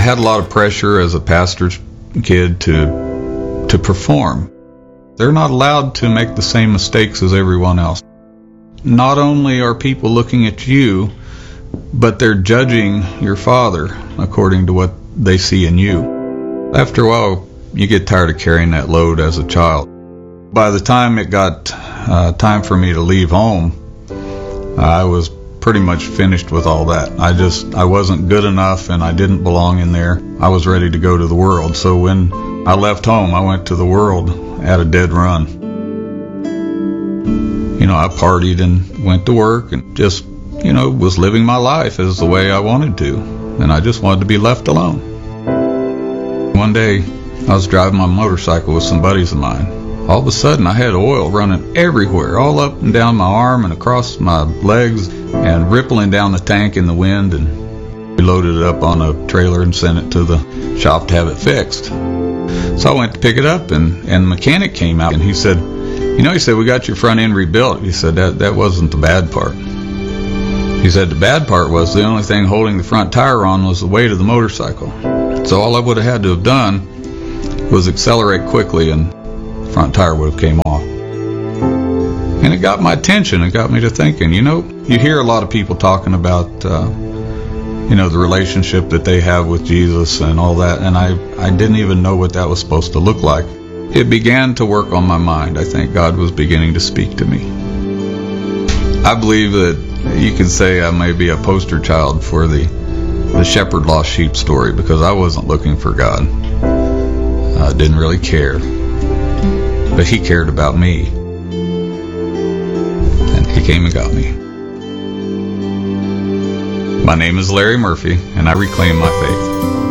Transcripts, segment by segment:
had a lot of pressure as a pastor's kid to perform. They're not allowed to make the same mistakes as everyone else. Not only are people looking at you, but they're judging your father according to what they see in you. After a while, you get tired of carrying that load as a child. By the time it got time for me to leave home, I was pretty much finished with all that. I wasn't good enough and I didn't belong in there. I was ready to go to the world. So when I left home, I went to the world at a dead run. I partied and went to work and just, was living my life as the way I wanted to. And I just wanted to be left alone. One day, I was driving my motorcycle with some buddies of mine. All of a sudden, I had oil running everywhere, all up and down my arm and across my legs and rippling down the tank in the wind. And we loaded it up on a trailer and sent it to the shop to have it fixed. So I went to pick it up, and the mechanic came out, and he said, we got your front end rebuilt. He said, that wasn't the bad part. He said, the bad part was the only thing holding the front tire on was the weight of the motorcycle. So all I would have had to have done was accelerate quickly, and the front tire would have came off. And it got my attention. It got me to thinking, you hear a lot of people talking about, the relationship that they have with Jesus and all that, and I didn't even know what that was supposed to look like. It began to work on my mind. I think God was beginning to speak to me. I believe that you could say I may be a poster child for the shepherd lost sheep story, because I wasn't looking for God. I didn't really care. But he cared about me. And he came and got me. My name is Larry Murphy, and I reclaim my faith.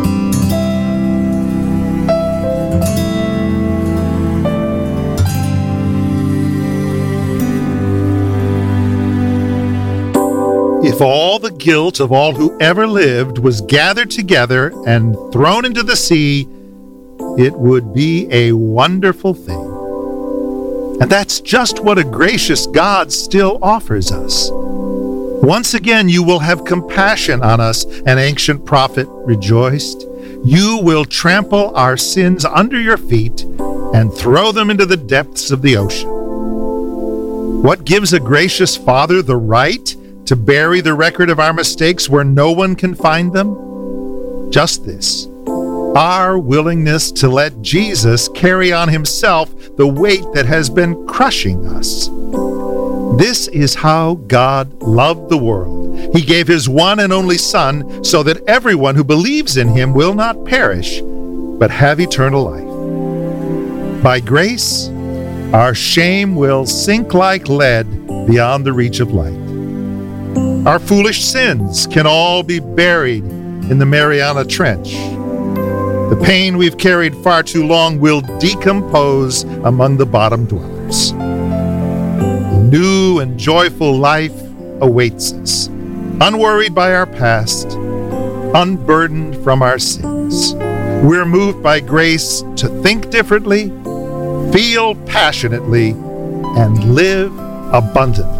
If all the guilt of all who ever lived was gathered together and thrown into the sea, it would be a wonderful thing. And that's just what a gracious God still offers us. Once again, you will have compassion on us, an ancient prophet rejoiced. You will trample our sins under your feet and throw them into the depths of the ocean. What gives a gracious Father the right to bury the record of our mistakes where no one can find them? Just this: our willingness to let Jesus carry on himself the weight that has been crushing us. This is how God loved the world. He gave his one and only Son so that everyone who believes in him will not perish, but have eternal life. By grace, our shame will sink like lead beyond the reach of light. Our foolish sins can all be buried in the Mariana Trench. The pain we've carried far too long will decompose among the bottom dwellers. A new and joyful life awaits us, unworried by our past, unburdened from our sins. We're moved by grace to think differently, feel passionately, and live abundantly.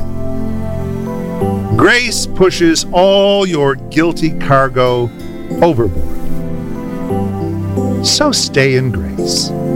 Grace pushes all your guilty cargo overboard. So stay in grace.